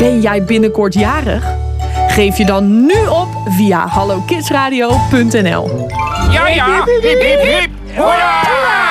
Ben jij binnenkort jarig? Geef je dan nu op via hallokidsradio.nl. Ja, ja. Hip, hip, hip. Hoera!